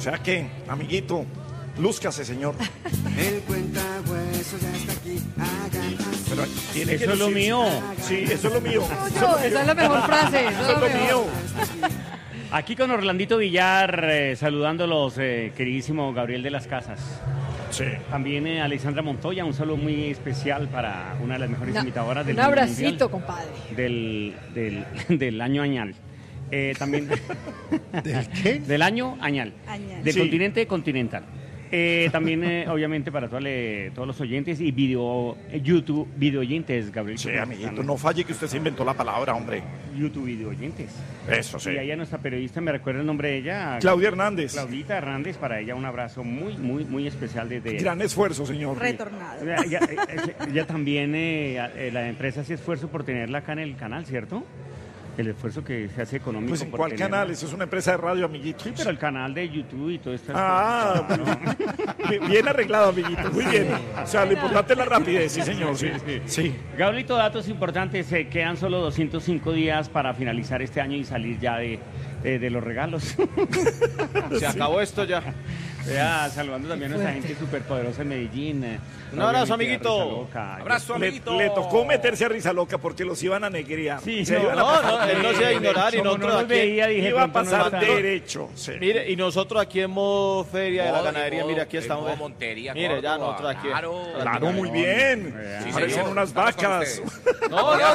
sea que, amiguito, lúzcase, señor. El cuentahuesos ya está aquí. Pero tiene Eso que es lo lucirse. mío. Sí, eso es lo mío. No, esa es la mejor frase. Eso es lo mío. Aquí con Orlandito Villar, saludando a los queridísimo Gabriel de las Casas. Sí. También Alexandra Montoya, un saludo muy especial para una de las mejores imitadoras del Un mundo abracito, mundial, compadre. del año añal. También ¿Del qué? del año añal. Del Sí. continente continental. También, obviamente, para todos los oyentes y YouTube video oyentes, Gabriel. Sí, amiguito, no falle que usted se inventó la palabra, hombre. YouTube video oyentes. Eso sí. Y ella, nuestra periodista, me recuerda el nombre de ella. Claudia Hernández. Claudita Hernández, para ella un abrazo muy, muy, muy especial desde... Gran esfuerzo, señor. Retornado. Ella también, la empresa hace esfuerzo por tenerla acá en el canal, ¿cierto? El esfuerzo que se hace económico. Pues en por cuál tenerla. canal, eso es una empresa de radio, amiguito. Sí, pero el canal de YouTube y todo esto. Ah, bien arreglado, amiguito, muy bien. O sea, lo importante es la rapidez, sí, señor, sí. Sí. Gabrielito, datos importantes, quedan solo 205 días para finalizar este año y salir ya de los regalos. Se acabó esto ya. Ya, saludando también a nuestra gente superpoderosa en Medellín. Un abrazo, obviamente, amiguito. a Risa Loca. Abrazo, amiguito. Le tocó meterse a risa loca porque los iban a negrear. Sí, Se no, iban a No, pasar él no se iba a ignorar y Como nosotros no nos aquí. veía, dije, Iba a pronto nos pasar mata. derecho. Sí. Mire, y nosotros aquí en modo feria de la Modo, ganadería, modo, mire, aquí en estamos. modo Montería, Mire, ya Córdoba, nosotros aquí. Claro, muy bien. Sí, Parecen señor. unas Estamos con vacas. ustedes.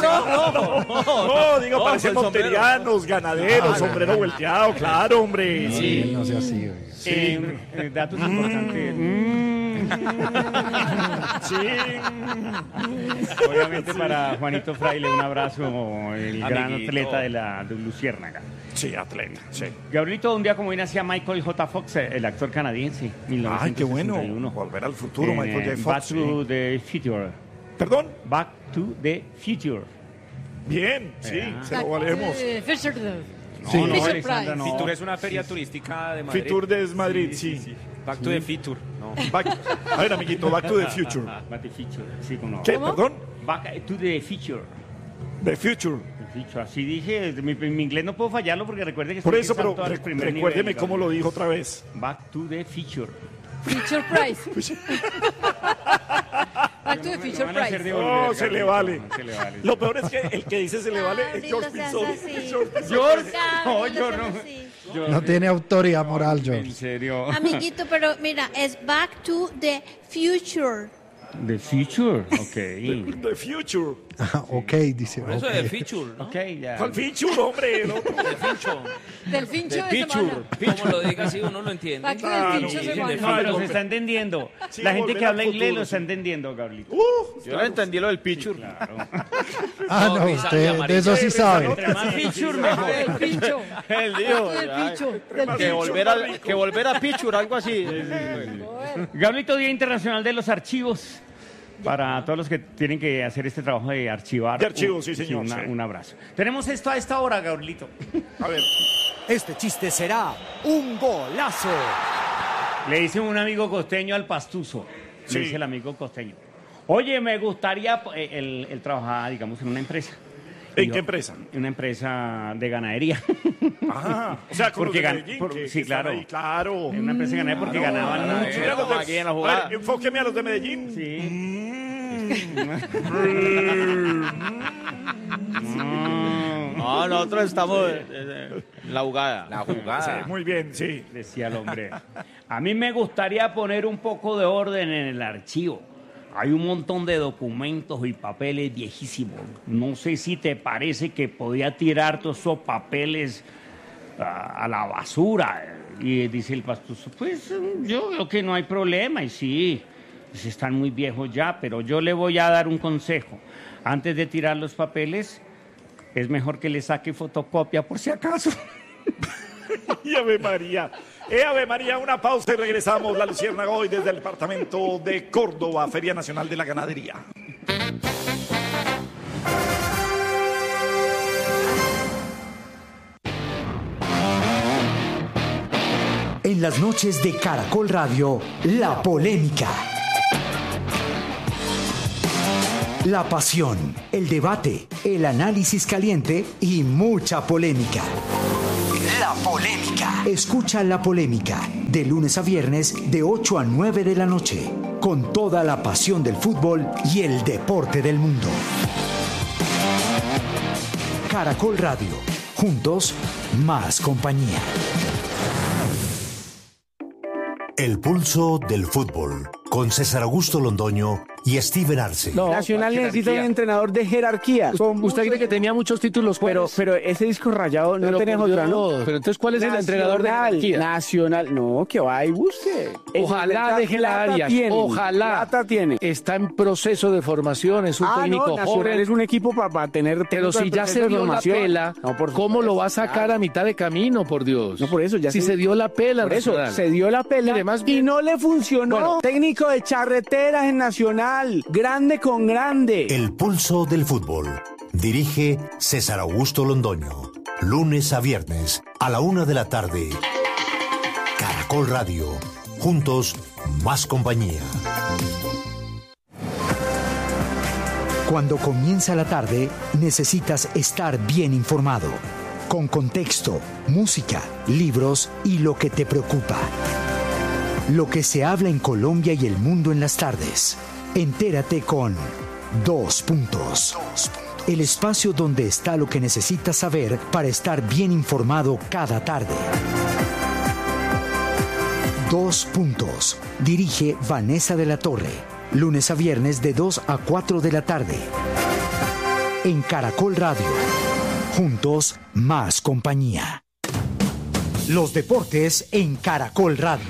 No, digo, parecen el sombrero. monterianos, ganaderos, sombrero volteado, claro, hombre. Sí. No sea así, oiga. Datos importantes. Sí. Obviamente para Juanito Fraile un abrazo, el gran Amiguito. atleta de Luciérnaga. Sí, atleta, sí. Gabrielito, un día como hoy nacía Michael J. Fox, el actor canadiense, 1961. Ay, qué bueno. Volver al futuro, Michael J. Fox. Back sí. to the Future. ¿Perdón? Back to the Future. Bien, sí, se lo valemos. Fisher. Sí. No, Fisher Alexandra, Price. no. Fitur es una feria turística de Madrid. Fitur de Madrid, sí. Back to the Fitur. No. A ver, amiguito, Back to the Future. Back to the Future. Sí, ¿no? ¿Qué, perdón? Back to the Future. The Future. The Future. Así dije, mi inglés no puedo fallarlo porque recuerde que Por estoy eso, pero salto al primer recuérdeme nivel, cómo lo dijo otra vez. Back to the Future. Fisher Price. Back to the Fisher Price. No, se le vale. No se le vale. Lo peor es que el que dice se le vale es George Pinzón. George, no, yo no. Yo- No tiene autoridad moral, En George. serio. Amiguito, pero mira, es Back to the Future. The Future, ok. The Future. Ok, dice. Por eso ok. es de Fitur, ¿no? Ok, ya. ¿Cuál Future, hombre? El otro. De Fincho. Del fincho de Pichur. semana. Como lo diga así, uno lo entiende. Back to the Claro, fincho sí, de No, semana. pero se está entendiendo. Sí, La gente volver que al habla inglés futuro, lo está sí. entendiendo, Gabrielito. Yo no entendí lo del Pichur. Claro. Ah, no, usted de eso sí sabe. Entre más feature, mejor. Del pincho. Él dijo. Del ay, pincho. Del Que volver a Pichur, algo así. Gabrielito, Día Internacional de los Archivos. Para todos los que tienen que hacer este trabajo de archivar. De archivos, sí, señor, sí. Un abrazo. Tenemos esto a esta hora, Gabrielito. A ver. Este chiste será un golazo. Le dice un amigo costeño al pastuso. Sí. Le dice el amigo costeño. Oye, me gustaría... Él trabajaba, digamos, en una empresa. ¿En Dijo, qué empresa? Una empresa de ganadería. Ah, o sea, con Porque los de gan- Medellín, por- que sí, están claro. ahí, claro. En una empresa de ganadería porque ganaban mucho. Mira los de- aquí en la a jugada. ver, enfóqueme a los de Medellín. Sí. No, nosotros estamos en la jugada. La jugada. Muy bien, sí. Decía el hombre. A mí me gustaría poner un poco de orden en el archivo. Hay un montón de documentos y papeles viejísimos. No sé si te parece que podía tirar todos esos papeles a la basura. Y dice el pastor, pues yo creo que no hay problema. Y sí, pues están muy viejos ya, pero yo le voy a dar un consejo. Antes de tirar los papeles, es mejor que le saque fotocopia por si acaso. Y Ave María. Ave María, una pausa y regresamos. La Luciérnaga hoy desde el departamento de Córdoba, Feria Nacional de la Ganadería. En las noches de Caracol Radio, la polémica. La pasión, el debate, el análisis caliente y mucha polémica. La polémica Escucha La Polémica, de lunes a viernes, de 8 a 9 de la noche, con toda la pasión del fútbol y el deporte del mundo. Caracol Radio, juntos, más compañía. El pulso del fútbol, con César Augusto Londoño y Steven Arce. No, Nacional necesita un entrenador de jerarquía. Usted cree que tenía muchos títulos, pero ese disco rayado no tenés otra, ¿no? Pero entonces, ¿cuál es el entrenador de jerarquía? Nacional, no, que va y busque. Ojalá deje la área. Ojalá. Plata tiene. Está en proceso de formación, es un técnico joven. Es un equipo para tener. Pero si ya se dio la pela, ¿cómo lo va a sacar a mitad de camino, por Dios? No, por eso ya se dio la pela. Por eso, se dio la pela y no le funcionó. Bueno, técnico de charreteras en Nacional. Grande con grande. El pulso del fútbol. Dirige César Augusto Londoño. Lunes a viernes a la 1 de la tarde. Caracol Radio. Juntos, más compañía. Cuando comienza la tarde, necesitas estar bien informado. Con contexto, música, libros y lo que te preocupa. Lo que se habla en Colombia y el mundo en las tardes. Entérate con 2 puntos. El espacio donde está lo que necesitas saber para estar bien informado cada tarde. 2 puntos. Dirige Vanessa de la Torre. Lunes a viernes de 2 a 4 de la tarde. En Caracol Radio. Juntos, más compañía. Los deportes en Caracol Radio.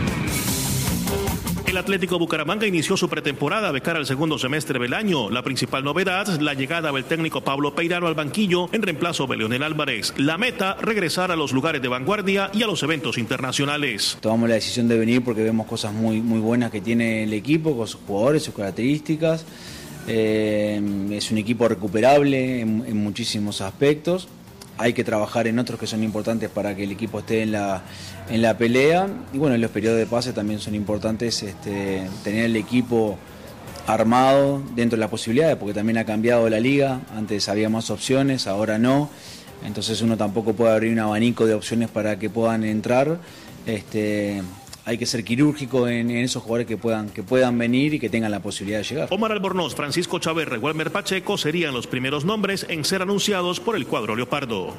El Atlético Bucaramanga inició su pretemporada de cara al segundo semestre del año. La principal novedad, la llegada del técnico Pablo Peirano al banquillo en reemplazo de Leonel Álvarez. La meta, regresar a los lugares de vanguardia y a los eventos internacionales. Tomamos la decisión de venir porque vemos cosas muy buenas que tiene el equipo, con sus jugadores, sus características. Es un equipo recuperable en muchísimos aspectos. Hay que trabajar en otros que son importantes para que el equipo esté en la pelea. Y bueno, los periodos de pase también son importantes, tener el equipo armado dentro de las posibilidades, porque también ha cambiado la liga. Antes había más opciones, ahora no. Entonces uno tampoco puede abrir un abanico de opciones para que puedan entrar. Hay que ser quirúrgico en esos jugadores que puedan venir y que tengan la posibilidad de llegar. Omar Albornoz, Francisco Chaverra y Walmer Pacheco serían los primeros nombres en ser anunciados por el cuadro leopardo.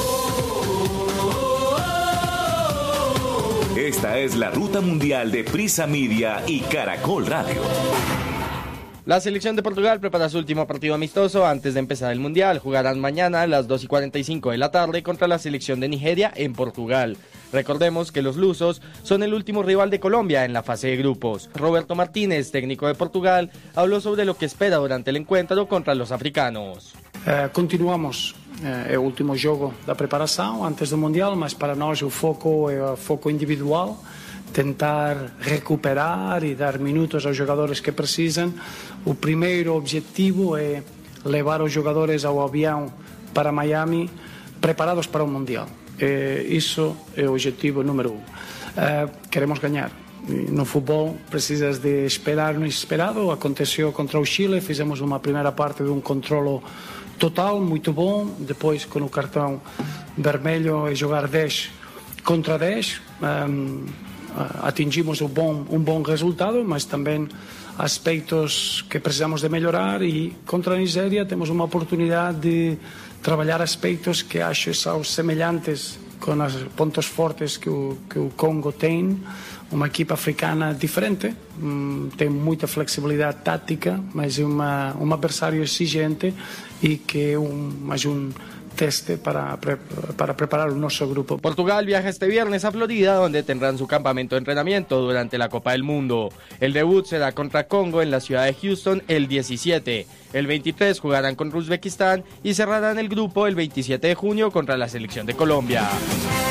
Esta es la ruta mundial de Prisa Media y Caracol Radio. La selección de Portugal prepara su último partido amistoso antes de empezar el Mundial. Jugarán mañana a las 2:45 de la tarde contra la selección de Nigeria en Portugal. Recordemos que los lusos son el último rival de Colombia en la fase de grupos. Roberto Martínez, técnico de Portugal, habló sobre lo que espera durante el encuentro contra los africanos. Continuamos, é o último jogo da preparação antes do Mundial, mas para nós o foco é o foco individual, tentar recuperar e dar minutos aos jogadores que precisam. O primeiro objetivo é levar os jogadores ao avião para Miami preparados para o Mundial. Isso é o objetivo número 1. Queremos ganhar. No futebol precisas de esperar no inesperado. Aconteceu contra o Chile, fizemos uma primeira parte de um controlo total, muito bom. Depois, com o cartão vermelho, é jogar 10 contra 10. Atingimos um bom resultado, mas também aspectos que precisamos de melhorar. E contra a Nigéria temos uma oportunidade de trabalhar aspectos que acho são semelhantes com os pontos fortes que o Congo tem. Uma equipa africana diferente, tem muita flexibilidade tática, mas é um adversário exigente e que é mais teste para preparar nuestro grupo. Portugal viaja este viernes a Florida, donde tendrán su campamento de entrenamiento durante la Copa del Mundo. El debut será contra Congo en la ciudad de Houston el 17. El 23 jugarán contra Uzbekistán y cerrarán el grupo el 27 de junio contra la selección de Colombia.